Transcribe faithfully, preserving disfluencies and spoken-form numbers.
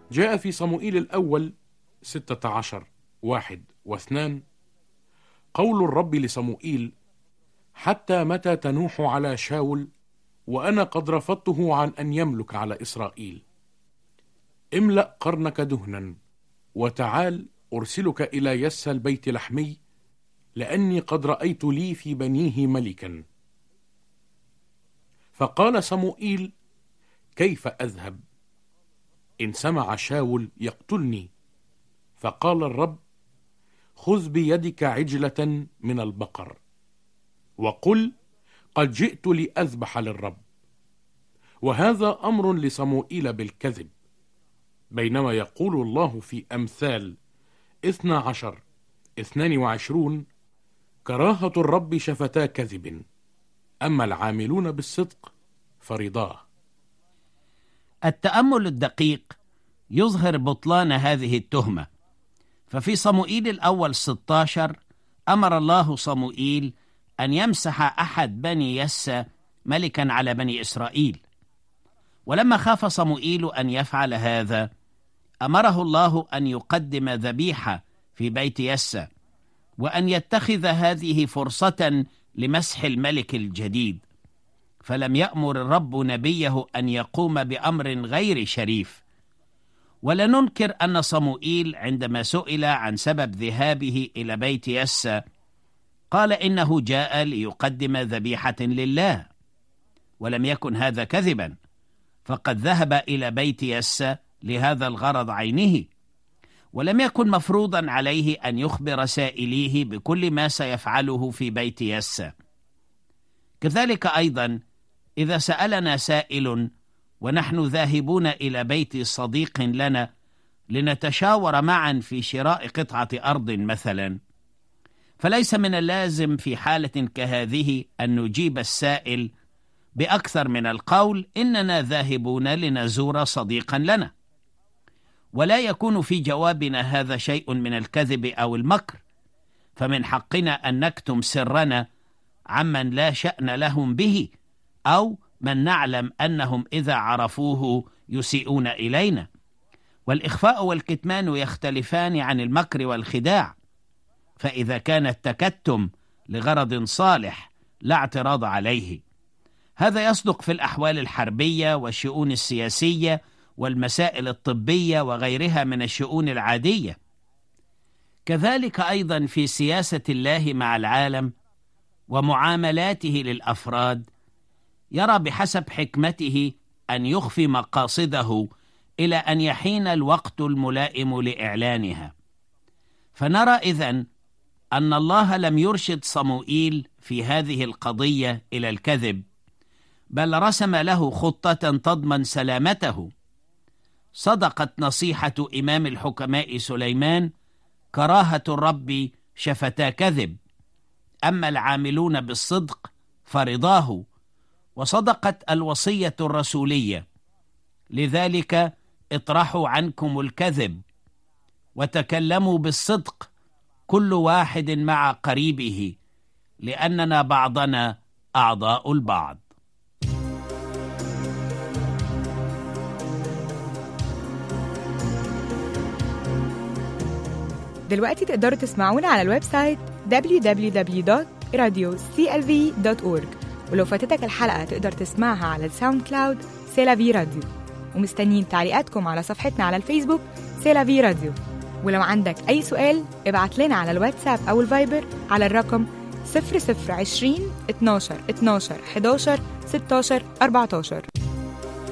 جاء في صموئيل الأول ستة عشر واحد واثنان قول الرب لصموئيل: حتى متى تنوح على شاول وأنا قد رفضته عن أن يملك على إسرائيل؟ املأ قرنك دهنا وتعال أرسلك إلى يسى البيت لحمي، لأني قد رأيت لي في بنيه ملكا. فقال صموئيل: كيف أذهب؟ إن سمع شاول يقتلني. فقال الرب: خذ بيدك عجلة من البقر وقل: قد جئت لأذبح للرب. وهذا أمر لصموئيل بالكذب، بينما يقول الله في أمثال اثنى عشر اثنان وعشرون: كراهة الرب شفتا كذب، أما العاملون بالصدق فرضاه. التأمل الدقيق يظهر بطلان هذه التهمة. ففي صموئيل الأول ستة عشر أمر الله صموئيل أن يمسح أحد بني يسى ملكا على بني إسرائيل، ولما خاف صموئيل أن يفعل هذا أمره الله أن يقدم ذبيحة في بيت يسى، وأن يتخذ هذه فرصة لمسح الملك الجديد. فلم يأمر الرب نبيه أن يقوم بأمر غير شريف. ولا ننكر أن صموئيل عندما سئل عن سبب ذهابه إلى بيت يسى قال إنه جاء ليقدم ذبيحة لله، ولم يكن هذا كذبا، فقد ذهب إلى بيت يسى لهذا الغرض عينه، ولم يكن مفروضا عليه أن يخبر سائليه بكل ما سيفعله في بيت يسى. كذلك أيضا إذا سألنا سائل ونحن ذاهبون إلى بيت صديق لنا لنتشاور معا في شراء قطعة أرض مثلا، فليس من اللازم في حالة كهذه أن نجيب السائل بأكثر من القول إننا ذاهبون لنزور صديقا لنا، ولا يكون في جوابنا هذا شيء من الكذب أو المكر، فمن حقنا أن نكتم سرنا عمن لا شأن لهم به أو من نعلم أنهم إذا عرفوه يسيئون إلينا. والإخفاء والكتمان يختلفان عن المكر والخداع، فإذا كان التكتم لغرض صالح لا اعتراض عليه. هذا يصدق في الأحوال الحربية والشؤون السياسية والمسائل الطبية وغيرها من الشؤون العادية. كذلك أيضا في سياسة الله مع العالم ومعاملاته للأفراد، يرى بحسب حكمته أن يخفي مقاصده إلى أن يحين الوقت الملائم لإعلانها. فنرى إذن أن الله لم يرشد صموئيل في هذه القضية إلى الكذب، بل رسم له خطة تضمن سلامته. صدقت نصيحة إمام الحكماء سليمان: كراهة الرب شفتا كذب، أما العاملون بالصدق فرضاه. وصدقت الوصية الرسولية: لذلك اطرحوا عنكم الكذب وتكلموا بالصدق كل واحد مع قريبه، لأننا بعضنا أعضاء البعض. دلوقتي تقدروا تسمعونا على الويب سايت دبليو دبليو دبليو دوت راديو سي إل في دوت أورج، ولو فاتتك الحلقة تقدر تسمعها على الساوند كلاود سيلافي راديو. ومستنيين تعليقاتكم على صفحتنا على الفيسبوك سيلافي راديو. ولو عندك أي سؤال ابعت لنا على الواتساب أو الفايبر على الرقم صفر صفر عشرين اتناشر اتناشر حداشر ستاشر أربعتاشر.